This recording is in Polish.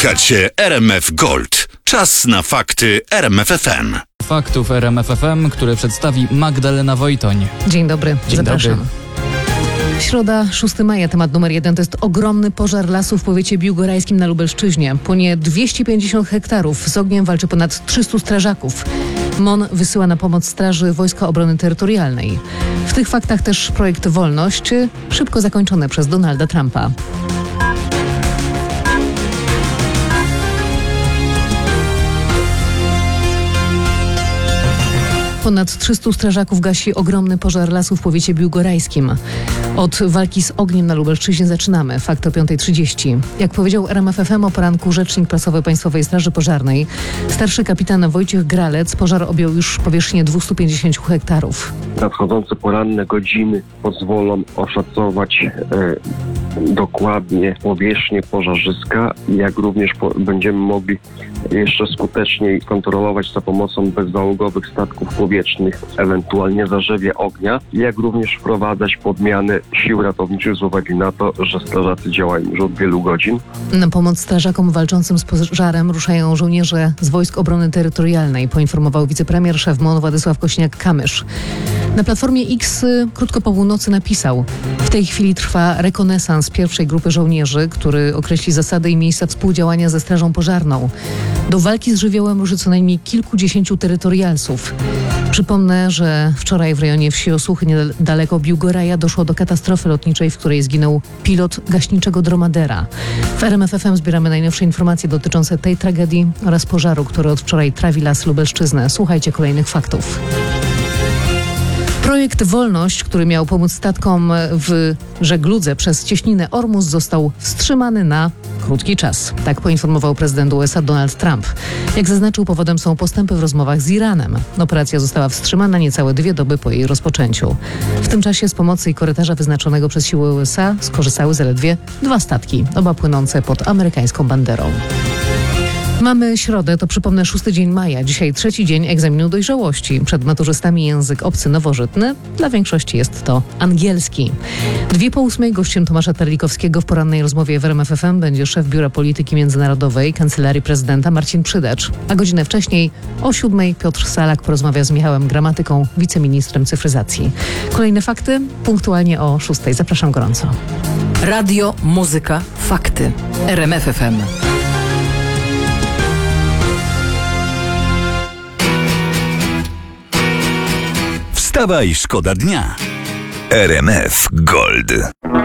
Słuchacie RMF Gold. Czas na fakty RMF FM. Faktów RMF FM, które przedstawi Magdalena Wojtoń. Dzień dobry, zapraszam. Dobry. Środa, 6 maja, temat numer 1 to jest ogromny pożar lasu w powiecie biłgorajskim na Lubelszczyźnie. Płonie 250 hektarów, z ogniem walczy ponad 300 strażaków. MON wysyła na pomoc Straży Wojska Obrony Terytorialnej. W tych faktach też projekt Wolność, szybko zakończony przez Donalda Trumpa. Ponad 300 strażaków gasi ogromny pożar lasu w powiecie biłgorajskim. Od walki z ogniem na Lubelszczyźnie zaczynamy. Fakt o 5:30. Jak powiedział RMF FM o poranku rzecznik prasowy Państwowej Straży Pożarnej, starszy kapitan Wojciech Gralec, pożar objął już powierzchnię 250 hektarów. Nadchodzące poranne godziny pozwolą oszacować dokładnie powierzchnię pożarzyska, jak również będziemy mogli jeszcze skuteczniej kontrolować za pomocą bezzałogowych statków powietrznych ewentualnie zarzewie ognia, jak również wprowadzać podmiany sił ratowniczych z uwagi na to, że strażacy działają już od wielu godzin. Na pomoc strażakom walczącym z pożarem ruszają żołnierze z Wojsk Obrony Terytorialnej, poinformował wicepremier szef MON Władysław Kosiniak-Kamysz. Na Platformie X krótko po północy napisał: w tej chwili trwa rekonesans pierwszej grupy żołnierzy, który określi zasady i miejsca współdziałania ze strażą pożarną. Do walki z żywiołem ruszy co najmniej kilkudziesięciu terytorialsów. Przypomnę, że wczoraj w rejonie wsi Osłuchy niedaleko Biłgoraja doszło do katastrofy lotniczej, w której zginął pilot gaśniczego dromadera. W RMF FM zbieramy najnowsze informacje dotyczące tej tragedii oraz pożaru, który od wczoraj trawi las Lubelszczyznę. Słuchajcie kolejnych faktów. Projekt Wolność, który miał pomóc statkom w żegludze przez cieśninę Ormus, został wstrzymany na krótki czas. Tak poinformował prezydent USA Donald Trump. Jak zaznaczył, powodem są postępy w rozmowach z Iranem. Operacja została wstrzymana niecałe 2 doby po jej rozpoczęciu. W tym czasie z pomocy i korytarza wyznaczonego przez siły USA skorzystały zaledwie 2 statki, oba płynące pod amerykańską banderą. Mamy środę, to przypomnę 6 dzień maja. Dzisiaj 3. dzień egzaminu dojrzałości. Przed maturzystami język obcy nowożytny. Dla większości jest to angielski. 7:02 gościem Tomasza Terlikowskiego w porannej rozmowie w RMF FM będzie szef Biura Polityki Międzynarodowej Kancelarii Prezydenta Marcin Przydacz. A godzinę wcześniej o 7:00 Piotr Salak porozmawia z Michałem Gramatyką, wiceministrem cyfryzacji. Kolejne fakty punktualnie o 6:00. Zapraszam gorąco. Radio, muzyka, fakty. RMF FM. Wstawaj, szkoda dnia. RMF Gold.